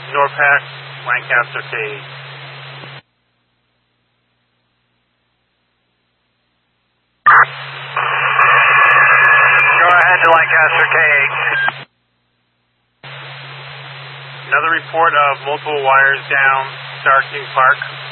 NORPAC, Lancaster K8. Go ahead to Lancaster K8. Another report of multiple wires down Star King Park.